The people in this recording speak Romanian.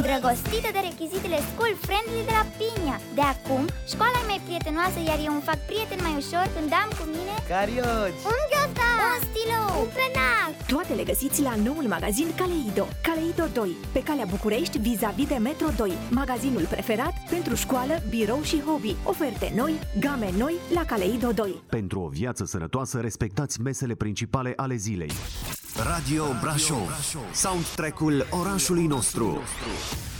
îndrăgostită de rechizitele school friendly de la Pinia. De acum, școala e mai prietenoasă, iar eu îmi fac prieten mai ușor când am cu mine carioci, un ghiozdan, un stilou, un plenar. Toate le găsiți la noul magazin Caleido. Caleido 2, pe calea București, vis-a-vis de Metro 2. Magazinul preferat pentru școală, birou și hobby. Oferte noi, game noi la Caleido 2. Pentru o viață sănătoasă, respectați mesele principale ale zilei. Radio Brașov, soundtrack-ul orașului nostru.